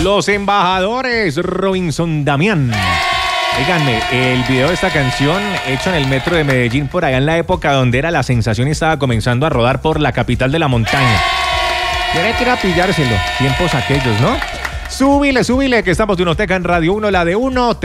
Los Embajadores, Robinson Damián. Díganme, el video de esta canción hecho en el metro de Medellín por allá en la época donde era la sensación y estaba comenzando a rodar por la capital de la montaña. Tiene que ir a pillárselo. Tiempos aquellos, ¿no? Súbile, que estamos de Unoteca en Radio 1, la de 1,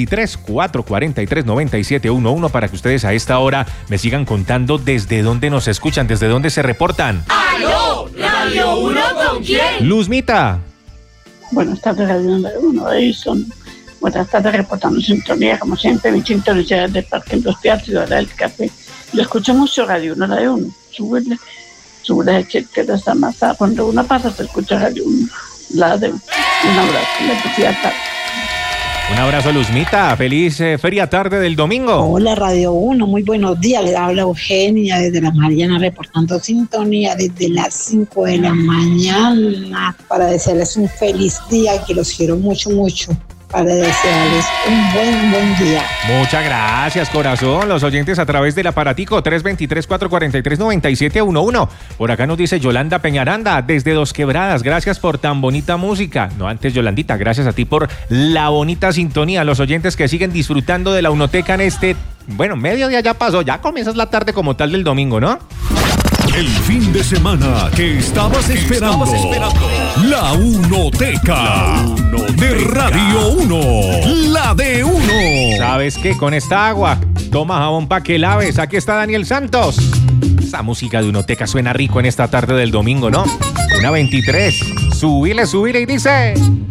323-443-9711 para que ustedes a esta hora me sigan contando desde dónde nos escuchan, desde dónde se reportan. ¡Aló! ¿Radio 1 con quién? Luzmita. Buenas tardes, Radio 1, Edison. Buenas tardes, reportando sintonía, como siempre, mi sintonía del Parque Industrial, Ciudad del Café. Lo escucho mucho, Radio 1, la de 1. Súbile, que está más. Cuando uno pasa, se escucha Radio 1. La de un abrazo, un abrazo, Luzmita. Feliz feria tarde del domingo. Hola, Radio 1, muy buenos días. Le habla Eugenia desde la Mariana, reportando sintonía desde las 5 de la mañana para desearles un feliz día y que los quiero mucho, para desearles un buen día. Muchas gracias, corazón. Los oyentes a través del aparatico 323-443-9711. Por acá nos dice Yolanda Peñaranda, desde Dos Quebradas. Gracias por tan bonita música. No, antes, Yolandita, gracias a ti por la bonita sintonía. Los oyentes que siguen disfrutando de la Unoteca en este... Bueno, mediodía ya pasó. Ya comienzas la tarde como tal del domingo, ¿no? El fin de semana que estabas esperando. La Unoteca de Radio 1. La de 1. ¿Sabes qué? Con esta agua, toma jabón pa' que laves. Aquí está Daniel Santos. Esa música de Unoteca suena rico en esta tarde del domingo, ¿no? 1:23. Súbile y dice...